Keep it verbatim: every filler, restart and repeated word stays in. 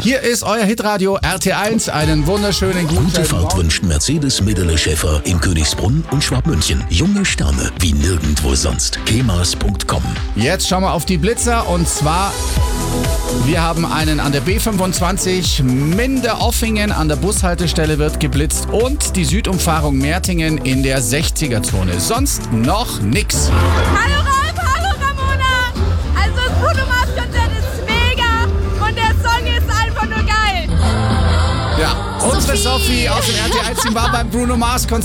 Hier ist euer Hitradio R T eins. Einen wunderschönen guten Gute Fahrt Morgen. wünscht Mercedes Medele Schäfer in Königsbrunn und Schwabmünchen. Junge Sterne wie nirgendwo sonst. kemas punkt com. Jetzt schauen wir auf die Blitzer und zwar, wir haben einen an der B fünfundzwanzig, Minde-Offingen an der Bushaltestelle wird geblitzt und die Südumfahrung Mertingen in der sechziger-Zone. Sonst noch nix. Hallo Ralf, hallo Ramona! Also das Bruno Mars Konzert ist mega und der Song ist einfach nur geil. Ja, unsere Sophie aus dem R T eins Team war beim Bruno Mars Konzert.